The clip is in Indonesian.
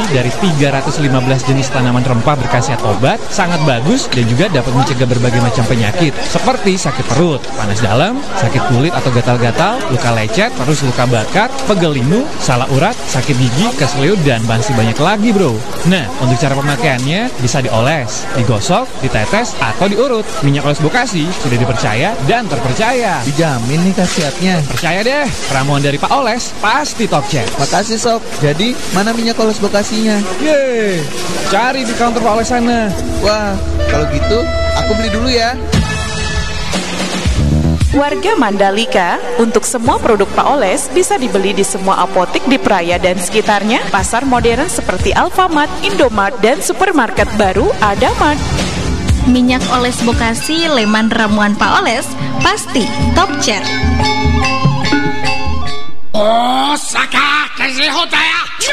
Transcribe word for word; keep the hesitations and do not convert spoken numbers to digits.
dari tiga ratus lima belas jenis tanaman rempah berkhasiat obat, sangat bagus dan juga dapat mencegah berbagai macam penyakit seperti sakit perut, panas dalam, sakit kulit atau gatal-gatal, luka lecet, terus luka bakar, pegel linu, salah urat, sakit gigi, keselio, dan masih banyak lagi bro. Nah, untuk cara pemakaiannya bisa dioles, digosok, ditetes, atau diurut. Minyak oles Bokasi sudah dipercaya dan terpercaya. Dijamin nih khasiatnya. Percaya deh, ramuan dari Pak Oles pasti top chat. Makasih sob. Jadi mana minyak oles Bokasinya? Yeay, cari di counter Pak Oles sana. Wah, kalau gitu aku beli dulu ya. Warga Mandalika, untuk semua produk Pak Oles bisa dibeli di semua apotek di Praia dan sekitarnya, pasar modern seperti Alfamart, Indomart, dan supermarket baru Adamart. Minyak oles Bokasi, leman ramuan Pak Oles, pasti top chat. Osaka,